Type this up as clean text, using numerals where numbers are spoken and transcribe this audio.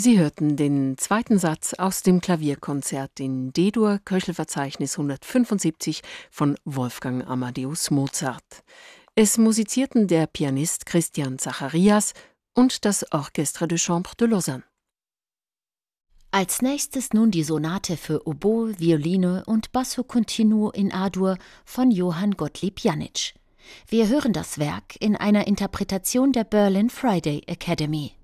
Sie hörten den zweiten Satz aus dem Klavierkonzert in D-Dur, Köchelverzeichnis 175 von Wolfgang Amadeus Mozart. Es musizierten der Pianist Christian Zacharias und das Orchestre de Chambre de Lausanne. Als nächstes nun die Sonate für Oboe, Violine und Basso Continuo in A-Dur von Johann Gottlieb Janisch. Wir hören das Werk in einer Interpretation der Berlin Friday Academy.